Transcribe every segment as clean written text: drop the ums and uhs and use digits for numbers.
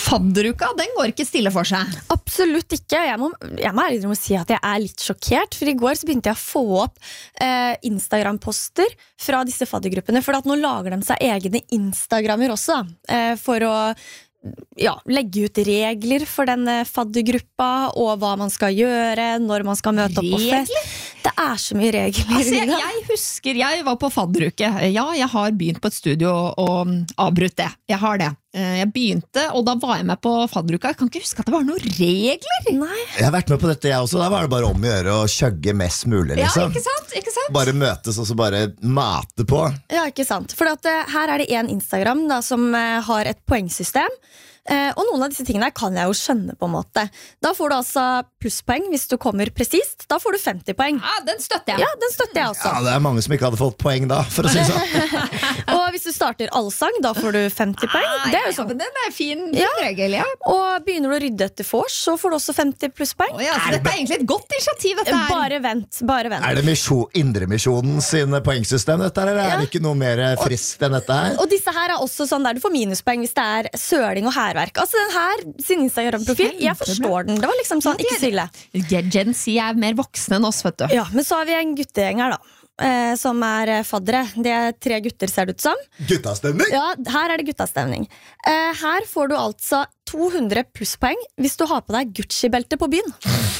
Fadderuka, den går ikke stille for seg. Absolutt ikke. Jeg må ærlig si at jeg litt sjokkert, for i går så begynte jeg å få opp Instagram-poster fra disse faddergruppene, for at nå lager de seg egne Instagrammer også, for å legge ut regler for den faddergruppa, og hva man skal gjøre, når man skal møte opp på fest. Det så mye regler. Altså, jeg husker, jeg var på fadderuke. Ja, jeg har begynt på et studio og avbrutt det. Jeg har det. Jeg begynte, og da var jeg med på fadderuka. Jeg kan ikke huske at det var noen regler. Nei. Jeg har vært med på dette, jeg også. Da var det bare om å gjøre å kjøgge mest mulig, liksom. Ja, ikke sant? Ikke sant? Bare møtes og så bare mate på. Ja, ikke sant. For at, her det en Instagram da, som har et poengsystem. Og noen av disse tingene kan jeg jo skjønne på en måte. Da får du altså plusspoeng hvis du kommer presist. Da får du 50 poeng. Ja, den støtter jeg. Ja, den støtter jeg også. Ja, det mange som ikke hadde fått poeng da, for å si sånn. Og hvis du starter allsang, da får du 50 poeng. Det jo sånn. Men den fin regel, ja. Og begynner du å rydde etter vors, så får du også 50 plusspoeng. Ja, så dette egentlig et godt initiativ, dette her. Bare vent. Det Indremisjonen sin poengsystem, dette her, eller det ikke noe mer friskt enn dette her? Og disse her også sånn der du får minuspoeng hvis det søling og hærverk. Altså den her, sin Instagram-profil, jeg forstår den. Det var liksom sånn, ikke så ille. Gen Z mer voksne enn oss, vet du. Ja, men så har vi en guttegjeng her da, som faddere. Det 3 gutter, ser det ut som. Guttastemning? Ja, her det guttastemning. Her får du altså 200 plusspoeng hvis du har på deg Gucci-belte på byen.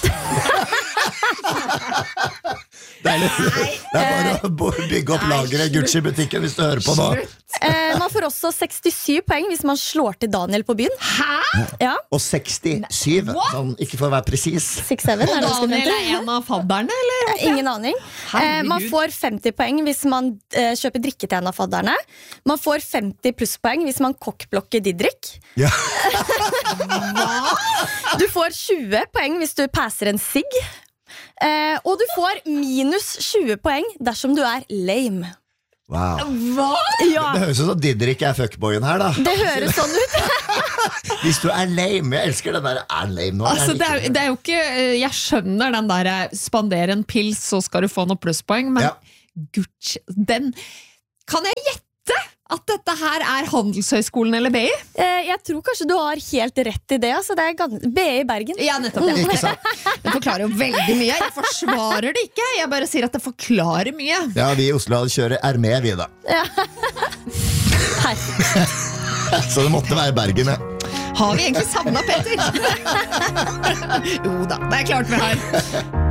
Det bare å bygge opp lageret Gucci-butikken hvis du hører på nå. Man får også 67 poeng hvis man slår til Daniel på byen. Hæ? Ja. Og 67, sånn, ikke for å være presis. 6-7, og Daniel en av fadderne, eller? Ingen aning. Man får 50 poeng hvis man kjøper drikke til en av fadderne. Man får 50 plusspoeng hvis man kokkblokker Didrik. Ja. Du får 20 poeng hvis du passer en sigg. Og du får minus 20 poeng dersom du lame. Wow. Hva? Ja. Det høres ut som Didrik fuckboyen her da. Det høres sånn ut. Hvis du lame, jeg elsker den der lame nå. Altså, det jo ikke, jeg skjønner den der spandere en pils, så skal du få noen plusspoeng, men Gucci, den kan jeg gjette at dette her Handelshøyskolen eller BI? Jeg tror kanskje du har helt rett i det, altså det BI i Bergen. Ja, nettopp det. Ikke sant? Det forklarer jo veldig mye. Jeg forsvarer det ikke, jeg bare sier at det forklarer mye. Ja, vi i Oslo kjører med vi da. Ja. Så det måtte være Bergen, ja. Har vi egentlig savnet Peter? Jo da, det klart vi har.